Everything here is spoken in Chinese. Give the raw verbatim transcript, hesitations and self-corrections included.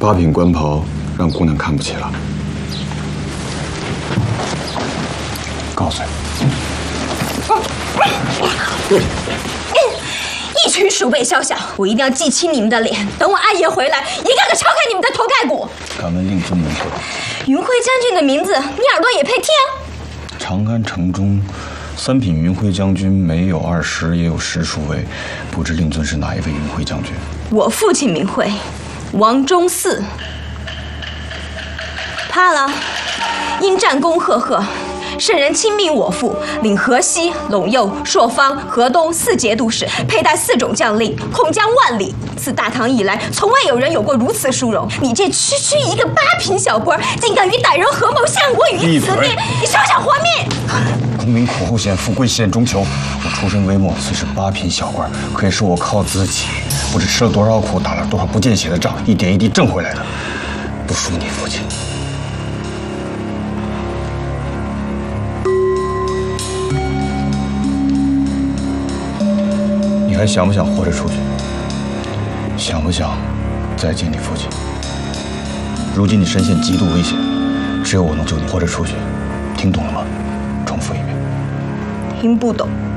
八品官袍让姑娘看不起了。告诉你。 一群鼠辈宵小，我一定要记清你们的脸。等我阿爷回来，一个个敲开你们的头盖骨。 敢问令尊名讳？ 云辉将军的名字，你耳朵也配听？ 长安城中，三品云辉将军没有二十，也有十数位，不知令尊是哪一位云辉将军？ 我父亲名讳，王忠嗣。怕了，因战功赫赫。 圣人亲命我父，领河西、陇右、朔方、河东四节度使，佩戴四种将令，控江万里。自大唐以来，从未有人有过如此殊荣。你这区区一个八品小官，竟敢与歹人合谋，陷我于此地！你休想活命！ 功名苦后显，富贵险中求。我出身微末，虽是八品小官，可也是我靠自己，不知吃了多少苦，打了多少不见血的仗，一点一滴挣回来的，不输你父亲。 你还想不想活着出去？想不想再见你父亲？如今你身陷极度危险，只有我能救你活着出去。听懂了吗？重复一遍。 听不懂。